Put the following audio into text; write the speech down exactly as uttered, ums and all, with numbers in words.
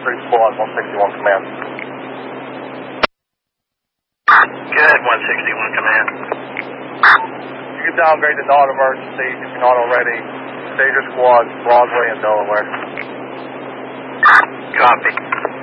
three squad, one sixty-one command. Good, one sixty-one command. You can downgrade to non-emergency if you're not already. Stager squad, Broadway and Delaware. Copy.